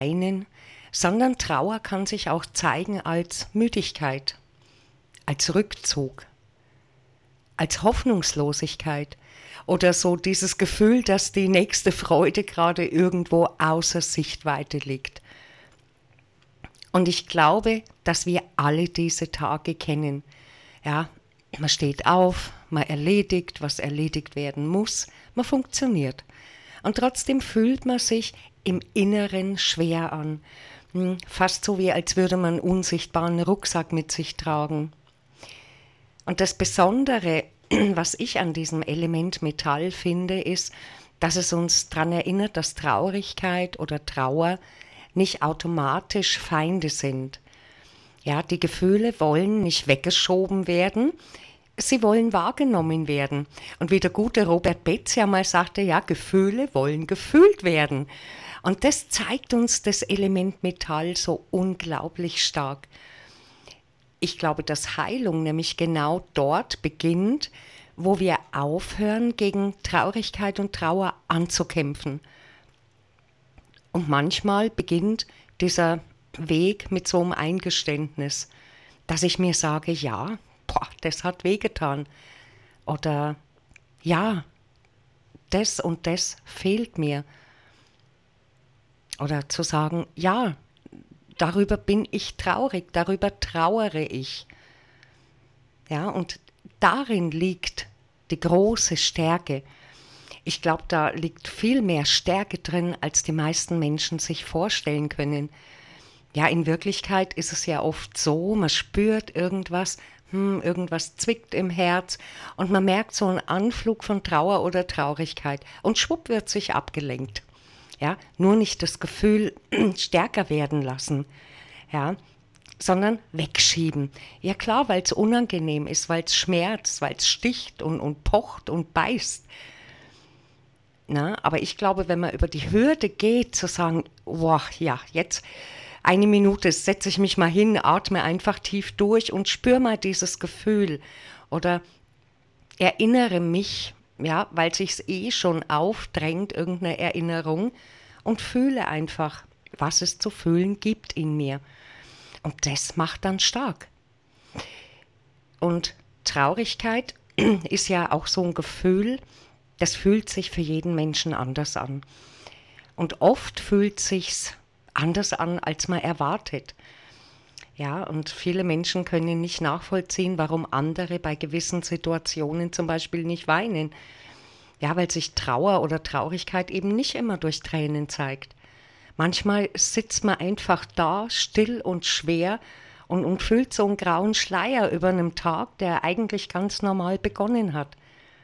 weinen, sondern Trauer kann sich auch zeigen als Müdigkeit, als Rückzug, als Hoffnungslosigkeit oder so dieses Gefühl, dass die nächste Freude gerade irgendwo außer Sichtweite liegt. Und ich glaube, dass wir alle diese Tage kennen. Ja, man steht auf, man erledigt, was erledigt werden muss, man funktioniert. Und trotzdem fühlt man sich im Inneren schwer an. Fast so wie als würde man einen unsichtbaren Rucksack mit sich tragen. Und das Besondere, was ich an diesem Element Metall finde, ist, dass es uns daran erinnert, dass Traurigkeit oder Trauer nicht automatisch Feinde sind. Ja, die Gefühle wollen nicht weggeschoben werden, sie wollen wahrgenommen werden. Und wie der gute Robert Betz ja mal sagte, ja, Gefühle wollen gefühlt werden. Und das zeigt uns das Element Metall so unglaublich stark. Ich glaube, dass Heilung nämlich genau dort beginnt, wo wir aufhören, gegen Traurigkeit und Trauer anzukämpfen. Und manchmal beginnt dieser Weg mit so einem Eingeständnis, dass ich mir sage, ja, das hat wehgetan. Oder ja, das und das fehlt mir. Oder zu sagen, ja, darüber bin ich traurig, darüber trauere ich. Ja, und darin liegt die große Stärke. Ich glaube, da liegt viel mehr Stärke drin, als die meisten Menschen sich vorstellen können. Ja, in Wirklichkeit ist es ja oft so, man spürt irgendwas, irgendwas zwickt im Herz und man merkt so einen Anflug von Trauer oder Traurigkeit und schwupp wird sich abgelenkt. Ja, nur nicht das Gefühl stärker werden lassen, ja, sondern wegschieben. Ja klar, weil es unangenehm ist, weil es schmerzt, weil es sticht und pocht und beißt. Na, aber ich glaube, wenn man über die Hürde geht, zu sagen, boah, ja, jetzt 1 Minute setze ich mich mal hin, atme einfach tief durch und spüre mal dieses Gefühl oder erinnere mich, ja, weil sich's schon aufdrängt, irgendeine Erinnerung und fühle einfach, was es zu fühlen gibt in mir. Und das macht dann stark. Und Traurigkeit ist ja auch so ein Gefühl, das fühlt sich für jeden Menschen anders an. Und oft fühlt sich's anders an, als man erwartet. Ja, und viele Menschen können nicht nachvollziehen, warum andere bei gewissen Situationen zum Beispiel nicht weinen. Ja, weil sich Trauer oder Traurigkeit eben nicht immer durch Tränen zeigt. Manchmal sitzt man einfach da, still und schwer und fühlt so einen grauen Schleier über einem Tag, der eigentlich ganz normal begonnen hat.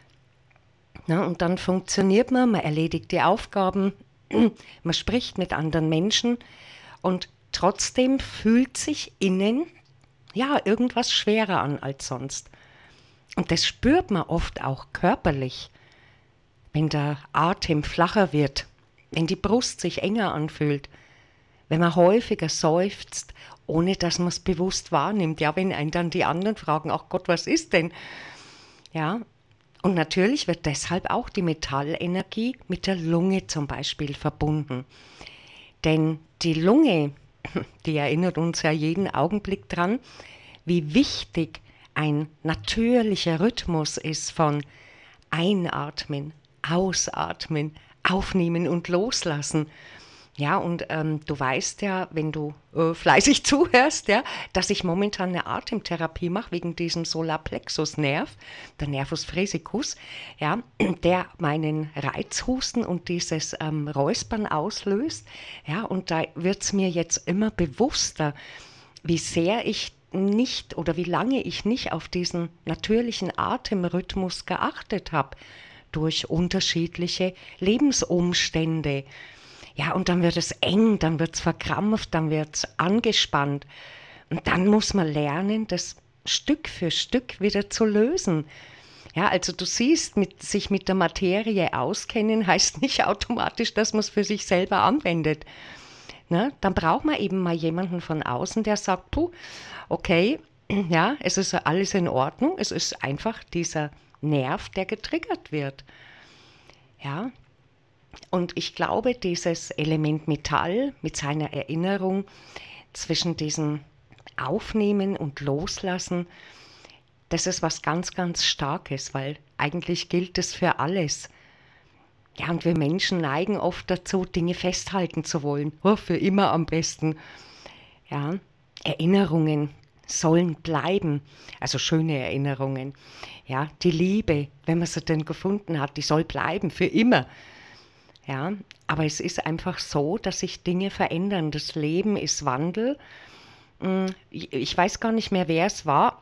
Na, und dann funktioniert man erledigt die Aufgaben, man spricht mit anderen Menschen und trotzdem fühlt sich innen ja irgendwas schwerer an als sonst. Und das spürt man oft auch körperlich, wenn der Atem flacher wird, wenn die Brust sich enger anfühlt, wenn man häufiger seufzt, ohne dass man es bewusst wahrnimmt. Ja, wenn einen dann die anderen fragen, ach Gott, was ist denn? Ja, und natürlich wird deshalb auch die Metallenergie mit der Lunge zum Beispiel verbunden. Denn die Lunge, die erinnert uns ja jeden Augenblick dran, wie wichtig ein natürlicher Rhythmus ist von Einatmen, Ausatmen, Aufnehmen und Loslassen. Ja, und du weißt ja, wenn du fleißig zuhörst, ja, dass ich momentan eine Atemtherapie mache wegen diesem Solarplexus-Nerv, der Nervus phresicus, ja, der meinen Reizhusten und dieses Räuspern auslöst. Ja, und da wird es mir jetzt immer bewusster, wie sehr ich nicht oder wie lange ich nicht auf diesen natürlichen Atemrhythmus geachtet habe durch unterschiedliche Lebensumstände. Ja, und dann wird es eng, dann wird es verkrampft, dann wird es angespannt. Und dann muss man lernen, das Stück für Stück wieder zu lösen. Ja, also du siehst, sich mit der Materie auskennen, heißt nicht automatisch, dass man es für sich selber anwendet. Ne? Dann braucht man eben mal jemanden von außen, der sagt, puh, okay, ja, es ist alles in Ordnung, es ist einfach dieser Nerv, der getriggert wird. Ja, Und ich glaube, dieses Element Metall mit seiner Erinnerung zwischen diesem Aufnehmen und Loslassen, das ist was ganz, ganz Starkes, weil eigentlich gilt es für alles. Ja, und wir Menschen neigen oft dazu, Dinge festhalten zu wollen. Oh, für immer am besten. Ja, Erinnerungen sollen bleiben, also schöne Erinnerungen. Ja, die Liebe, wenn man sie denn gefunden hat, die soll bleiben, für immer. Ja, aber es ist einfach so, dass sich Dinge verändern. Das Leben ist Wandel. Ich weiß gar nicht mehr, wer es war.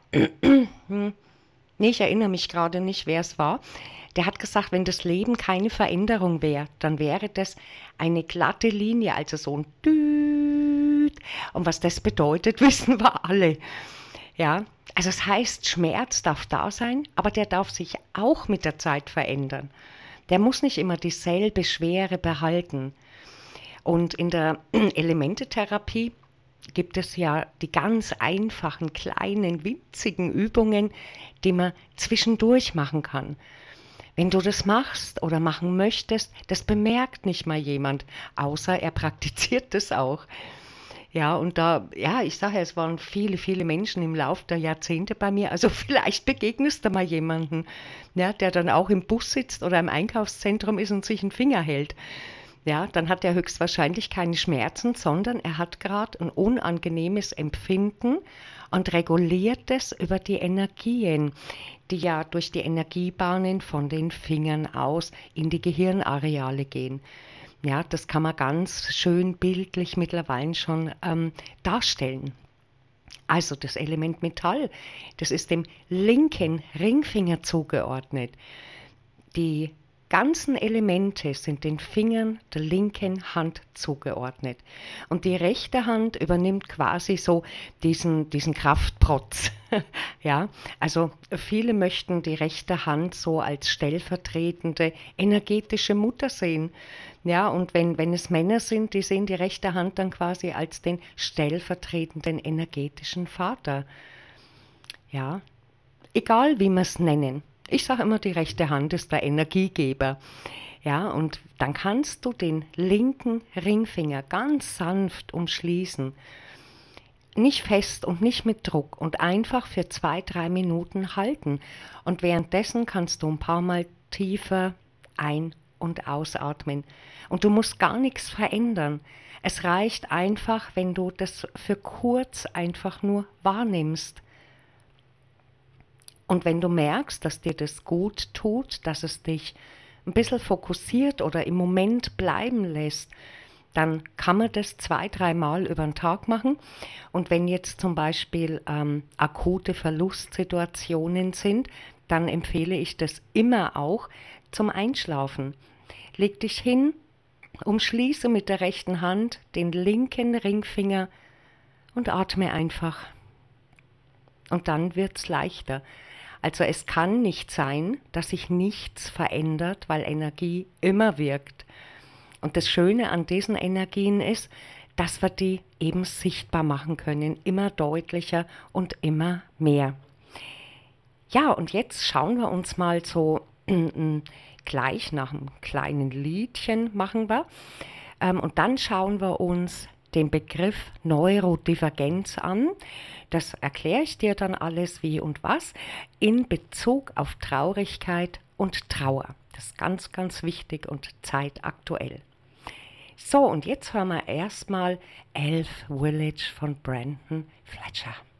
Nee, ich erinnere mich gerade nicht, wer es war. Der hat gesagt, wenn das Leben keine Veränderung wäre, dann wäre das eine glatte Linie, also so ein Düt. Und was das bedeutet, wissen wir alle. Ja, also es heißt, Schmerz darf da sein, aber der darf sich auch mit der Zeit verändern. Der muss nicht immer dieselbe Schwere behalten. Und in der Elementetherapie gibt es ja die ganz einfachen, kleinen, winzigen Übungen, die man zwischendurch machen kann. Wenn du das machst oder machen möchtest, das bemerkt nicht mal jemand, außer er praktiziert das auch. Ja, und da, ja, ich sage ja, es waren viele, viele Menschen im Laufe der Jahrzehnte bei mir. Also vielleicht begegnest du mal jemanden, ja, der dann auch im Bus sitzt oder im Einkaufszentrum ist und sich einen Finger hält. Ja, dann hat er höchstwahrscheinlich keine Schmerzen, sondern er hat gerade ein unangenehmes Empfinden und reguliert es über die Energien, die ja durch die Energiebahnen von den Fingern aus in die Gehirnareale gehen. Ja, das kann man ganz schön bildlich mittlerweile schon darstellen. Also das Element Metall, das ist dem linken Ringfinger zugeordnet. Die ganzen Elemente sind den Fingern der linken Hand zugeordnet. Und die rechte Hand übernimmt quasi so diesen Kraftprotz. Ja, also viele möchten die rechte Hand so als stellvertretende energetische Mutter sehen. Ja, und wenn es Männer sind, die sehen die rechte Hand dann quasi als den stellvertretenden energetischen Vater. Ja, egal wie wir es nennen. Ich sage immer, die rechte Hand ist der Energiegeber. Ja, und dann kannst du den linken Ringfinger ganz sanft umschließen. Nicht fest und nicht mit Druck und einfach für 2, 3 Minuten halten. Und währenddessen kannst du ein paar Mal tiefer ein- und ausatmen. Und du musst gar nichts verändern. Es reicht einfach, wenn du das für kurz einfach nur wahrnimmst. Und wenn du merkst, dass dir das gut tut, dass es dich ein bisschen fokussiert oder im Moment bleiben lässt, dann kann man das 2, 3 Mal über den Tag machen. Und wenn jetzt zum Beispiel akute Verlustsituationen sind, dann empfehle ich das immer auch zum Einschlafen. Leg dich hin, umschließe mit der rechten Hand den linken Ringfinger und atme einfach. Und dann wird's leichter. Also es kann nicht sein, dass sich nichts verändert, weil Energie immer wirkt. Und das Schöne an diesen Energien ist, dass wir die eben sichtbar machen können, immer deutlicher und immer mehr. Ja, und jetzt schauen wir uns mal so gleich nach einem kleinen Liedchen machen wir. Und dann schauen wir uns den Begriff Neurodivergenz an. Das erkläre ich dir dann alles wie und was in Bezug auf Traurigkeit und Trauer. Das ist ganz, ganz wichtig und zeitaktuell. So, und jetzt hören wir erstmal Elf Village von Brandon Fletcher.